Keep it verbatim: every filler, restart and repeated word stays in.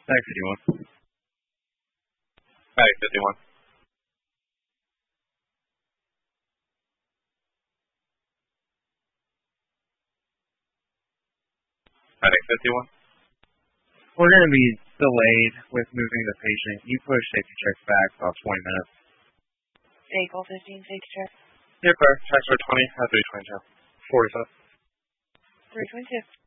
Thanks, fifty-one. Back fifty-one. Back fifty-one. We're going to be delayed with moving the patient. You push safety checks back about twenty minutes. Vehicle fifteen, safety check. Yeah, clear. Transfer twenty, uh, three twenty-two. forty-five. three twenty-two.